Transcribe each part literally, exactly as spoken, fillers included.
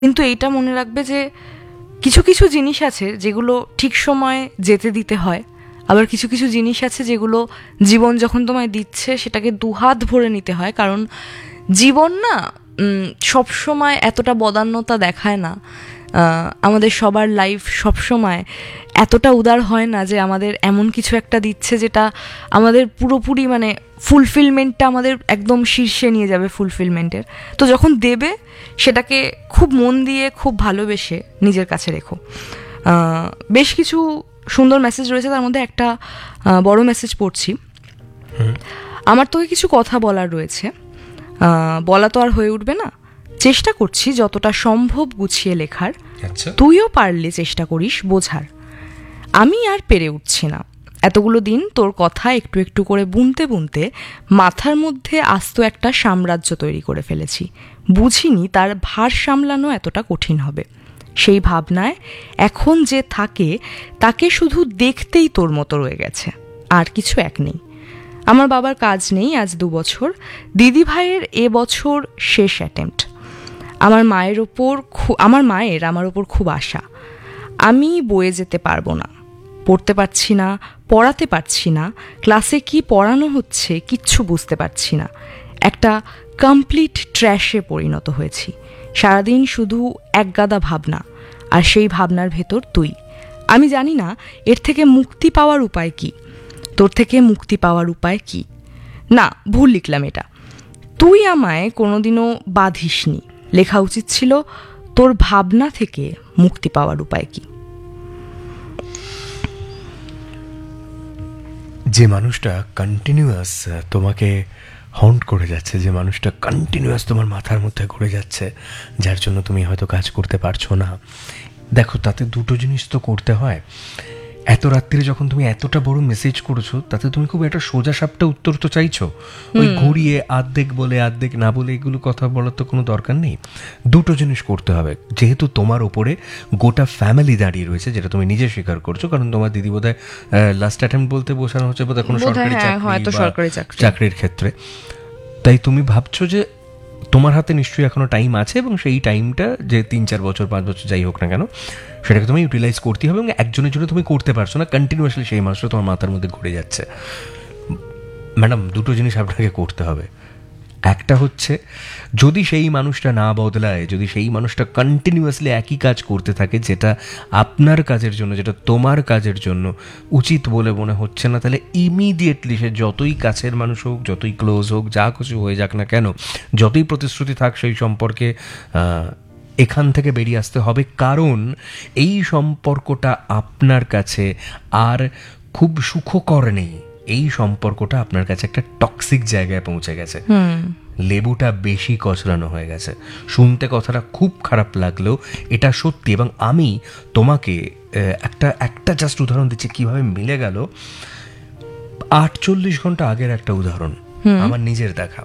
কিন্তু এইটা মনে রাখবে যে কিছু কিছু জিনিস আছে যেগুলো ঠিক সময়ে যেতে দিতে হয়, আবার কিছু কিছু জিনিস আছে যেগুলো জীবন যখন তোমায় দিচ্ছে সেটাকে দুহাত ভরে নিতে হয়। কারণ জীবন না সবসময় এতটা বদান্যতা দেখায় না, আমাদের সবার লাইফ সবসময় এতটা উদার হয় না যে আমাদের এমন কিছু একটা দিচ্ছে যেটা আমাদের পুরোপুরি মানে ফুলফিলমেন্টটা আমাদের একদম শীর্ষে নিয়ে যাবে ফুলফিলমেন্টের। তো যখন দেবে সেটাকে খুব মন দিয়ে খুব ভালোবেসে নিজের কাছে রেখো। বেশ কিছু সুন্দর মেসেজ রয়েছে, তার মধ্যে একটা বড় মেসেজ পড়ছি। আমার তোকে কিছু কথা বলার রয়েছে, বলা তো আর হয়ে উঠবে না, চেষ্টা করছি যতটা সম্ভব গুছিয়ে লেখার, তুইও পারলে চেষ্টা করিস বোঝার। আমি আর পেরে উঠছি না, এতগুলো দিন তোর কথা একটু একটু করে বুনতে বুনতে মাথার মধ্যে আস্ত একটা সাম্রাজ্য তৈরি করে ফেলেছি। বুঝিনি তার ভার সামলানো এতটা কঠিন হবে। সেই ভাবনায় এখন যে থাকে তাকে শুধু দেখতেই তোর মতো রয়ে গেছে, আর কিছু এক নেই। আমার বাবার কাজ নেই আজ দু বছর, দিদি ভাইয়ের এ বছর শেষ অ্যাটেম্প্ট। আমার মায়ের ওপর আমার মায়ের আমার ওপর খুব আশা। আমি বয়ে যেতে পারবো না, পড়তে পারছি না, পড়াতে পারছি না, ক্লাসে কি পড়ানো হচ্ছে কিচ্ছু বুঝতে পারছি না। একটা কমপ্লিট ট্র্যাশে পরিণত হয়েছি। সারাদিন শুধু একগাদা ভাবনা, আর সেই ভাবনার ভেতর তুই। আমি জানি না এর থেকে মুক্তি পাওয়ার উপায় কি, তোর থেকে মুক্তি পাওয়ার উপায় কি। না, ভুল লিখলাম এটা। তুই আমায় কোনোদিনও বাঁধিসনি, লেখা উচিত ছিল তোর ভাবনা থেকে মুক্তি পাওয়ার উপায় কি। যে মানুষটা কন্টিনিউয়াস তোমাকে হন্ট করে যাচ্ছে, যে মানুষটা কন্টিনিউয়াস তোমার মাথার মধ্যে ঘুরে যাচ্ছে, যার জন্য তুমি হয়তো কাজ করতে পারছো না, দেখো তাতে দুটো জিনিস তো করতে হয়। এত রাত্রিরে যখন তুমি এতটা বড় মেসেজ করেছো, তাতে তুমি খুব একটা সোজা সাপটা উত্তর তো চাইছো, ওই ঘুরিয়ে আর্ধেক বলে আর্ধেক না বলে এগুলো কথা বলার তো কোনো দরকার নেই। দুটো জিনিস করতে হবে, যেহেতু তোমার ওপরে গোটা ফ্যামিলি দাঁড়িয়ে রয়েছে, যেটা তুমি নিজে স্বীকার করছো, কারণ তোমার দিদি বোধহয় লাস্ট অ্যাটেম্প্ট বলতে বোঝানো হচ্ছে বোধহয় কোনো সরকারি চাকরি চাকরির ক্ষেত্রে। তাই তুমি ভাবছো যে তোমার হাতে নিশ্চয়ই এখনো টাইম আছে, এবং সেই টাইমটা যে তিন চার বছর পাঁচ বছর যাই হোক না কেন, সেটাকে তুমি ইউটিলাইজ করতে হবে। এবং একজনের জন্য তুমি করতে পারছো না, কন্টিনিউয়াসলি সেই মানুষটা তোমার মাথার মধ্যে ঘুরে যাচ্ছে। ম্যাডাম, দুটো জিনিস আপনাকে করতে হবে। একটা হচ্ছে, যদি সেই মানুষটা না বদলায়, যদি সেই মানুষটা কন্টিনিউয়াসলি একই কাজ করতে থাকে যেটা আপনার কাজের জন্য, যেটা তোমার কাজের জন্য উচিত বলে মনে হচ্ছে না, তাহলে ইমিডিয়েটলি সে যতই কাছের মানুষ হোক, যতই ক্লোজ হোক, যা কিছু হয়ে যাক না কেন, যতই প্রতিশ্রুতি থাক সেই সম্পর্কে, এখান থেকে বেরিয়ে আসতে হবে। কারণ এই সম্পর্কটা আপনার কাছে আর খুব সুখকর নেই, এই সম্পর্কটা আপনার কাছে একটা টক্সিক জায়গায় পৌঁছে গেছে, লেবুটা বেশি কচলানো হয়ে গেছে। শুনতে কথাটা খুব খারাপ লাগলেও এটা সত্যি। এবং আমি তোমাকে একটা একটা জাস্ট উদাহরণ দিচ্ছি কিভাবে মিলে গেল। আটচল্লিশ ঘন্টা আগের একটা উদাহরণ, আমার নিজের দেখা।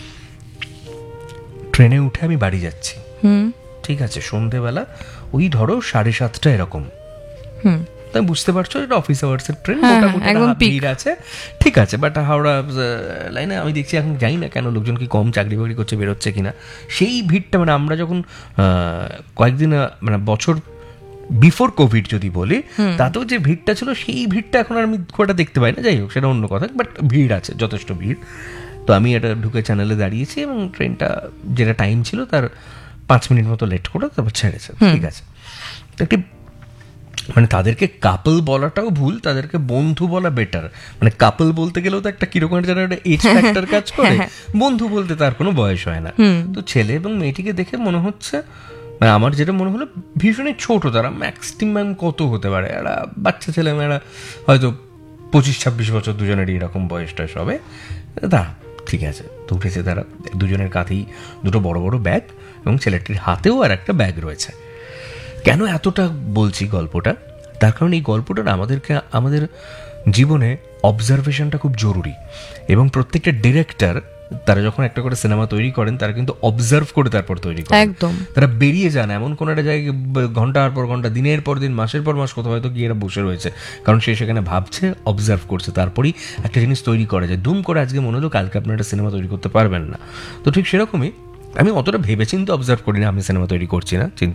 ট্রেনে উঠে আমি বাড়ি যাচ্ছি, ঠিক আছে, সন্ধেবেলা ওই ধরো সাড়ে সাতটা এরকম। তাই বুঝতে পারছো এটা অফিস আওয়ার্সের ট্রেন, মোটামুটি ভিড় আছে, ঠিক আছে। বাট হাওড়া লাইনে আমি দেখছি এখন জানি না কেন লোকজন কি কম চাকরি বাকরি করছে, বেরোচ্ছে কিনা, সেই ভিড়টা মানে আমরা যখন কয়েকদিন মানে বছর বিফোর কোভিড যদি বলি, তাতেও যে ভিড়টা ছিল সেই ভিড়টা এখন আর আমি খুব একটা দেখতে পাই না। যাই হোক, সেটা অন্য কথা, বাট ভিড় আছে, যথেষ্ট ভিড়। তো আমি এটা ঢুকে চ্যানেলে দাঁড়িয়েছি এবং ট্রেনটা যেটা টাইম ছিল তার পাঁচ মিনিট মতো লেট করে তারপর ছেড়েছে, ঠিক আছে। একটি মানে তাদেরকে কাপল বলাটাও ভুল, তাদেরকে বন্ধু বলা বেটার। মানে কাপল বলতে গেলেও তো একটা কিরকম যেন একটা এজ ফ্যাক্টর কাজ করে, বন্ধু বলতে তার কোনো বয়স হয় না। তো ছেলে এবং মেয়েটিকে দেখে মনে হচ্ছে, মানে আমার যেটা মনে হলো, ভীষণই ছোট তারা, ম্যাক্সিমাম কত হতে পারে, একটা বাচ্চা ছেলে মেয়েরা হয়তো পঁচিশ ছাব্বিশ বছর, দুজনেরই এরকম বয়স টয়স হবে। তা ঠিক আছে, তো উঠেছে তারা, দুজনের কাঁধেই দুটো বড় বড় ব্যাগ, এবং ছেলেটির হাতেও আর একটা ব্যাগ রয়েছে। কেন এতটা বলছি গল্পটা, তার কারণ এই গল্পটা আমাদেরকে আমাদের জীবনে অবজারভেশনটা খুব জরুরি। এবং প্রত্যেকটা ডিরেক্টর তারা যখন একটা করে সিনেমা তৈরি করেন, তারা কিন্তু অবজার্ভ করে তারপর তৈরি করেন। একদম, তারা বেরিয়ে যান এমন কোনো একটা জায়গায়, ঘন্টার পর ঘন্টা, দিনের পর দিন, মাসের পর মাস কোথাও হয়তো গিয়ে এরা বসে রয়েছে, কারণ সে সেখানে ভাবছে, অবজার্ভ করছে, তারপরেই একটা জিনিস তৈরি করা যায়। দুম করে আজকে মনে হলো কালকে আপনার একটা সিনেমা তৈরি করতে পারবেন না। তো ঠিক সেরকমই আমি অতটা ভেবেচিন্তে অবজার্ভ করি না, আমি সিনেমা তৈরি করছি না, চিন্তা